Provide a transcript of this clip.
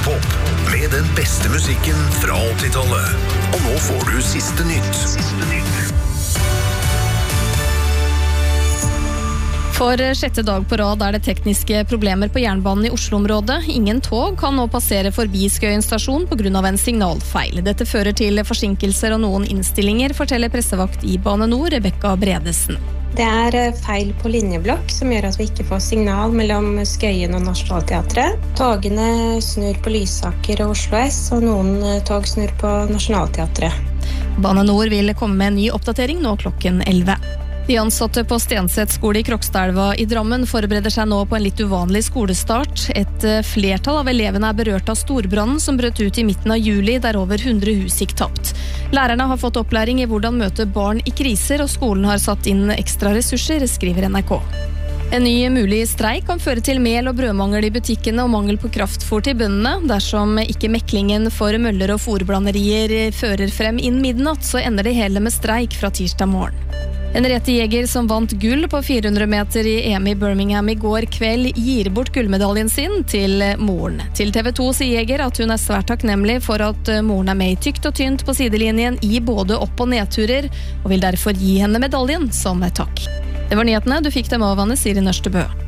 Radiopop med den beste musikken fra 80-tallet. Og nå får du siste nytt. For sjette dag på rad det tekniske problemer på jernbanen i Oslo-området. Ingen tog kan nå passere forbi Skøyen stasjon på grunn av en signalfeil. Dette fører til forsinkelser og noen innstillinger, forteller pressevakt i Bane Nor, Rebecca Bredesen. Det feil på linjeblokk som gjør at vi ikke får signal mellom Skøyen og Nationaltheatret. Togene snur på Lysaker og Oslo S, og noen tog snur på Nationaltheatret. Bane Nor vil komme med en ny oppdatering nå klokken 11. De ansatte på Stenseth skole i Krokstadelva i Drammen forbereder seg nå på en litt uvanlig skolestart. Et flertall av elevene berørt av storbrannen som brøt ut i midten av juli, der over 100 hus gikk tapt. Lærerne har fått opplæring i hvordan møte barn i kriser, og skolen har satt inn ekstra ressurser, skriver NRK. En ny mulig streik kan føre til mel- og brødmangel i butikkene og mangel på kraftfôr til bøndene. Dersom ikke meklingen for møller og fôrblanderier fører frem innen midnatt, så ender det hele med streik fra tirsdag morgen. En retejeger som vant gull på 400 meter i EM i Birmingham i går kveld gir bort gullmedaljen sin til moren. Til TV 2 sier jeger at hun svært takknemlig for at moren med i tykt og tynt på sidelinjen i både opp- og nedturer, og vil derfor gi henne medaljen som takk. Det var nyhetene, du fikk dem av Anne Siri Nørstebø.